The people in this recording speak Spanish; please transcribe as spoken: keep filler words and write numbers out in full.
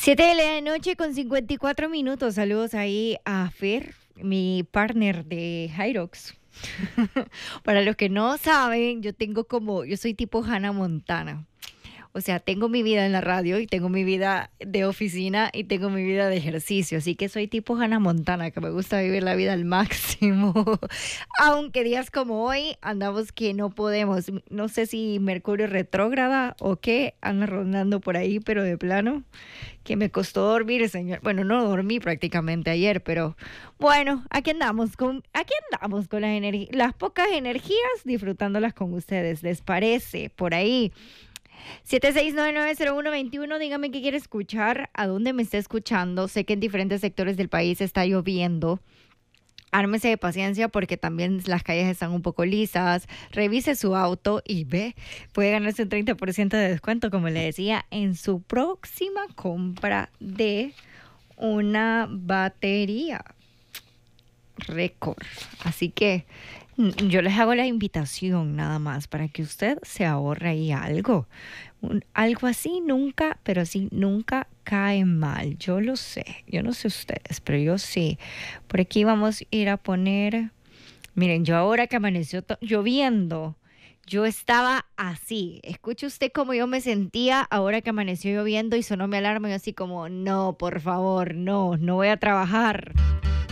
Siete de la noche con cincuenta y cuatro minutos. Saludos ahí a Fer, mi partner de Hyrox. Para los que no saben, yo tengo como, yo soy tipo Hannah Montana. O sea, tengo mi vida en la radio y tengo mi vida de oficina y tengo mi vida de ejercicio. Así que soy tipo Hannah Montana, que me gusta vivir la vida al máximo. Aunque días como hoy andamos que no podemos. No sé si Mercurio retrógrada o qué, anda rondando por ahí, pero de plano, que me costó dormir, señor. Bueno, no dormí prácticamente ayer, pero bueno, aquí andamos con, aquí andamos con las, energ- las pocas energías, disfrutándolas con ustedes. ¿Les parece? Por ahí. siete seis nueve nueve cero uno dos uno, dígame qué quiere escuchar, a dónde me está escuchando. Sé que en diferentes sectores del país está lloviendo. Ármese de paciencia porque también las calles están un poco lisas. Revise su auto y ve, puede ganarse un treinta por ciento de descuento, como le decía, en su próxima compra de una batería récord. Así que mm, yo les hago la invitación nada más para que usted se ahorre ahí algo. Un- algo así nunca, pero sí nunca cae mal. Yo lo sé. Yo no sé ustedes, pero yo sí. Por aquí vamos a ir a poner. Miren, yo ahora que amaneció to- lloviendo, yo estaba así. Escuche usted cómo yo me sentía ahora que amaneció lloviendo y sonó mi alarma y yo así como, no, por favor, no, no voy a trabajar.